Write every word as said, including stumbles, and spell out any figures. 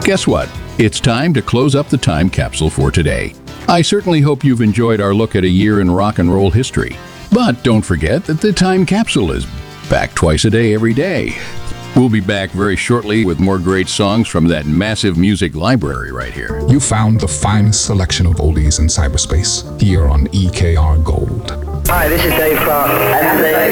Guess what? It's time to close up the time capsule for today. I certainly hope you've enjoyed our look at a year in rock and roll history. But don't forget that the time capsule is back twice a day every day. We'll be back very shortly with more great songs from that massive music library right here. You found the finest selection of oldies in cyberspace here on E K R Gold. Hi, this is Dave Clark. And